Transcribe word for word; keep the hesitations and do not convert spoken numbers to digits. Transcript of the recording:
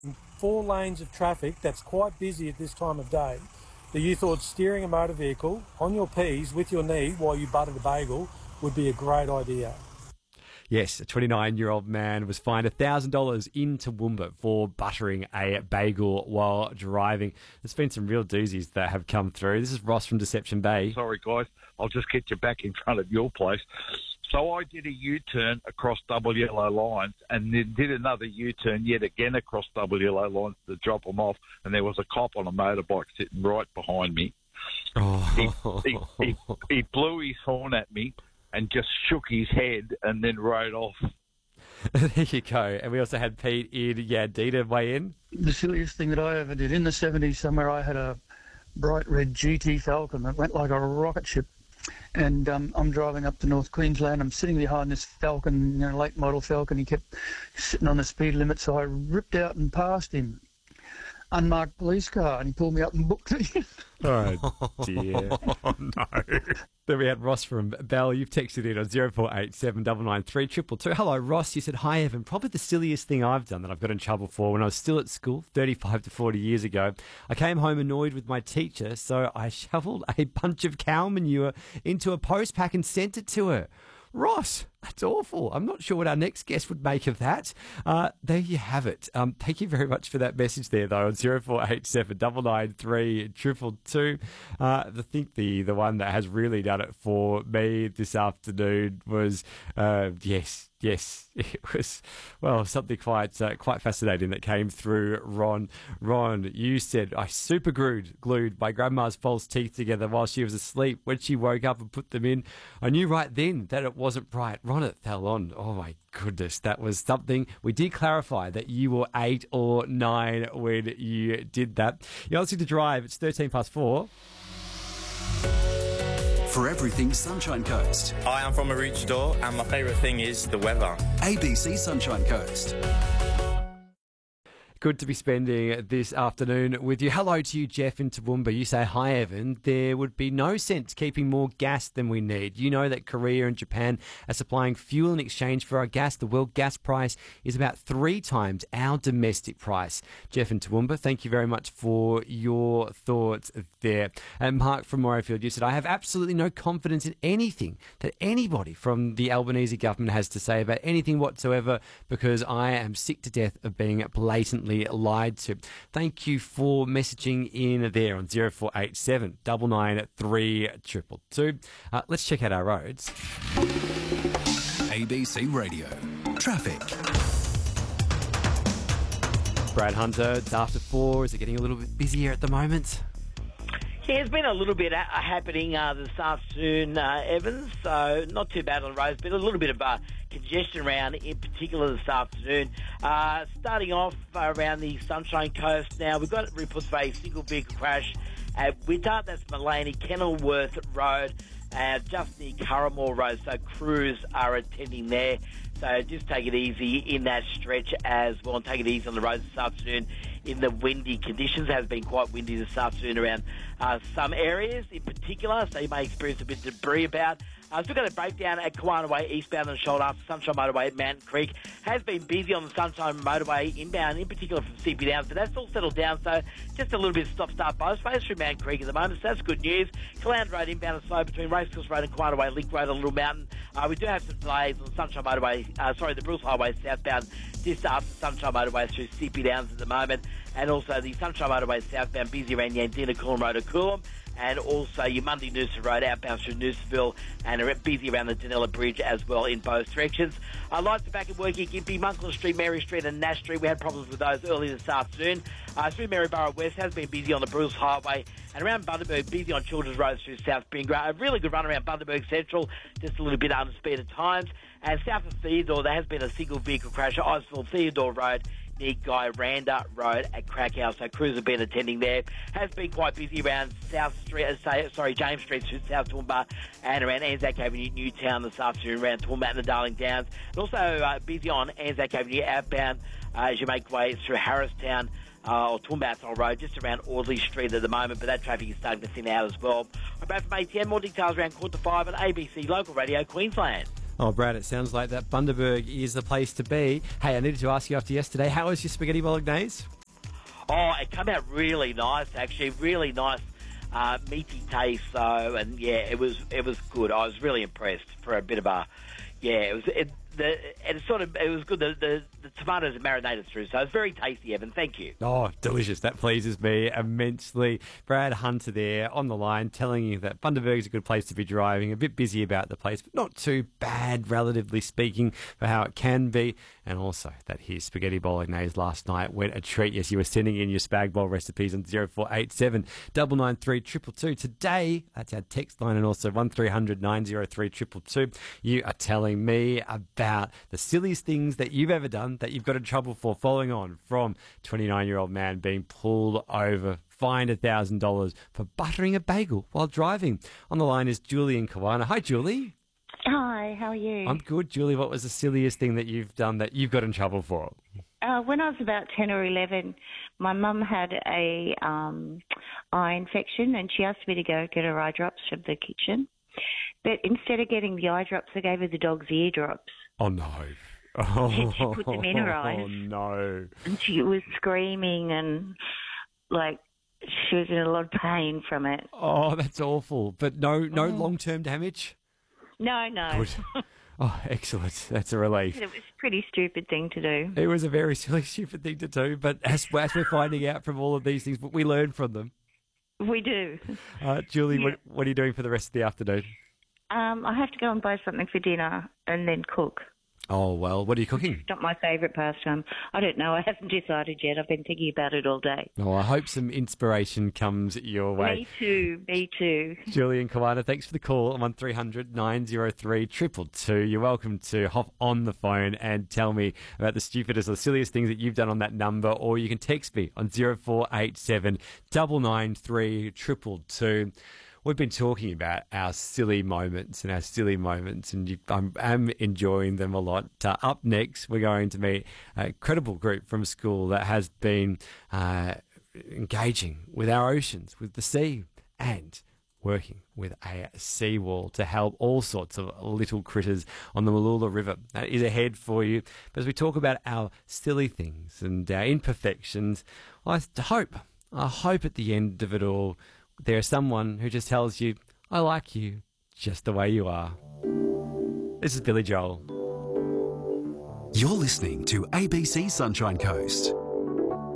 four lanes of traffic that's quite busy at this time of day, that you thought steering a motor vehicle on your P's with your knee while you buttered a bagel would be a great idea. Yes, a twenty-nine-year-old man was fined one thousand dollars in Toowoomba for buttering a bagel while driving. There's been some real doozies that have come through. This is Ross from Deception Bay. Sorry, guys. I'll just get you back in front of your place. So I did a U-turn across double yellow lines and then did another U-turn yet again across double yellow lines to drop them off, and there was a cop on a motorbike sitting right behind me. Oh. He, he, he, he blew his horn at me and just shook his head and then rode off. There you go. And we also had Pete in Yandita weigh in. The silliest thing that I ever did, in the seventies somewhere, I had a bright red G T Falcon that went like a rocket ship. And um, I'm driving up to North Queensland. I'm sitting behind this Falcon, you know, late model Falcon. He kept sitting on the speed limit, so I ripped out and passed him. Unmarked police car, and he pulled me up and booked me. Oh, dear. Oh, no. Then we had Ross from Bell. You've texted in on zero four eight seven nine nine three two two two. Hello, Ross. You said, hi, Evan. Probably the silliest thing I've done that I've got in trouble for when I was still at school thirty-five to forty years ago. I came home annoyed with my teacher, so I shoveled a bunch of cow manure into a post pack and sent it to her. Ross, that's awful. I'm not sure what our next guest would make of that. Uh, there you have it. Um, thank you very much for that message there, though, on zero four eight seven nine nine three two two two. Uh, I think the, the one that has really done it for me this afternoon was, uh, yes, yes, it was, well, something quite uh, quite fascinating that came through, Ron. Ron, you said, I super glued, glued my grandma's false teeth together while she was asleep. When she woke up and put them in, I knew right then that it wasn't right. Ron, it fell on. Oh, my goodness, that was something. We did clarify that you were eight or nine when you did that. You're listening to Drive. It's thirteen past four. For everything Sunshine Coast. I am from Maroochydore and my favourite thing is the weather. A B C Sunshine Coast. Good to be spending this afternoon with you. Hello to you, Jeff in Toowoomba. You say, hi, Evan. There would be no sense keeping more gas than we need. You know that Korea and Japan are supplying fuel in exchange for our gas. The world gas price is about three times our domestic price. Jeff in Toowoomba, thank you very much for your thoughts there. And Mark from Morayfield, you said, I have absolutely no confidence in anything that anybody from the Albanese government has to say about anything whatsoever because I am sick to death of being blatantly lied to. Thank you for messaging in there on zero four eight seven nine nine three two two two. Uh, let's check out our roads. A B C Radio. Traffic. Brad Hunter, it's after four. Is it getting a little bit busier at the moment? Yeah, there's been a little bit uh, happening uh, this afternoon, uh, Evans, so not too bad on the roads, but a little bit of uh, congestion around in particular this afternoon. Uh, starting off uh, around the Sunshine Coast now, we've got reports of a single vehicle crash at Witter, that's Mullaney, Kenilworth Road, uh, just near Curramore Road, so crews are attending there. So just take it easy in that stretch as well, and take it easy on the roads this afternoon in the windy conditions. It has been quite windy this afternoon around uh, some areas in particular, so you may experience a bit of debris about. Uh, still got a breakdown at Kawana Way, eastbound on the shoulder after Sunshine Motorway at Mountain Creek. Has been busy on the Sunshine Motorway inbound, in particular from C P Downs, but that's all settled down, so just a little bit of stop-start both space through Mountain Creek at the moment, so that's good news. Caloundra Road inbound and slow between Racecourse Road and Kawana Way, Link Road and Little Mountain. Uh, we do have some delays on the Sunshine Motorway, uh, sorry, the Bruce Highway southbound, just after Sunshine Motorway through C P Downs at the moment, and also the Sunshine Motorway southbound busy around Yandina, Coolum Road to Coolum, and also your Mundy Noosa Road outbound through Noosaville, and are busy around the Danella Bridge as well in both directions. Uh, lights are back at work at Gympie, Monkland Street, Mary Street and Nash Street. We had problems with those earlier this afternoon. Uh, through Maryborough West has been busy on the Bruce Highway, and around Bundaberg, busy on Children's Road through South Bingra. A really good run around Bundaberg Central, just a little bit under speed at times. And south of Theodore, there has been a single vehicle crash at Iceville Theodore Road near Guy Randa Road at Crackhouse. So crews have been attending there. Has been quite busy around South Street, uh, say, sorry, James Street through South Toowoomba, and around Anzac Avenue, Newtown this afternoon, around Toowoomba and the Darling Downs. And also uh, busy on Anzac Avenue outbound uh, as you make way through Harristown uh, or Toowoomba Athol Road, just around Audley Street at the moment, but that traffic is starting to thin out as well. I'm back from A T M. More details around quarter to five on A B C Local Radio Queensland. Oh, Brad, it sounds like that Bundaberg is the place to be. Hey, I needed to ask you after yesterday, how was your spaghetti bolognese? Oh, it came out really nice, actually. Really nice, uh, meaty taste. So, and yeah, it was it was good. I was really impressed for a bit of a, yeah, it was. It, the and it sort of it was good. The, the the tomatoes are marinated through, so it's very tasty, Evan. Thank you. Oh, delicious. That pleases me immensely. Brad Hunter there on the line telling you that Bundaberg is a good place to be driving. A bit busy about the place, but not too bad, relatively speaking, for how it can be. And also that his spaghetti bolognese last night went a treat. Yes, you were sending in your spag bowl recipes on zero four eight seven, nine nine three, two two two. Today, that's our text line, and also one three hundred, nine oh three, two two two. You are telling me about the silliest things that you've ever done that you've got in trouble for, following on from twenty-nine-year-old man being pulled over, fined one thousand dollars for buttering a bagel while driving. On the line is Julie in Kawana. Hi, Julie. Hi, how are you? I'm good, Julie. What was the silliest thing that you've done that you've got in trouble for? Uh, when I was about ten or eleven, my mum had a um, eye infection and she asked me to go get her eye drops from the kitchen. But instead of getting the eye drops, I gave her the dog's ear drops. Oh, no. Oh, she put them in her eyes. Oh, no. And she was screaming and, like, she was in a lot of pain from it. Oh, that's awful. But no, no Mm. long-term damage? No, no. Good. Oh, excellent. That's a relief. It was a pretty stupid thing to do. It was a very silly, stupid thing to do, but as, as we're finding out from all of these things, we learn from them. We do. Uh, Julie, Yeah. what, what are you doing for the rest of the afternoon? Um, I have to go and buy something for dinner and then cook. Oh, well, what are you cooking? It's not my favourite pastime. I don't know. I haven't decided yet. I've been thinking about it all day. Oh, I hope some inspiration comes your way. Me too. Me too. Julie and Kawana, thanks for the call on one three hundred, nine oh three, two two two. You're welcome to hop on the phone and tell me about the stupidest or silliest things that you've done on that number, or you can text me on zero four eight seven, nine nine three, two two two. We've been talking about our silly moments and our silly moments, and you, I'm, I'm enjoying them a lot. Uh, up next, we're going to meet an incredible group from school that has been uh, engaging with our oceans, with the sea, and working with a seawall to help all sorts of little critters on the Mooloolah River. That is ahead for you. But as we talk about our silly things and our imperfections, I hope, I hope at the end of it all, there's someone who just tells you, I like you just the way you are. This is Billy Joel. You're listening to A B C Sunshine Coast.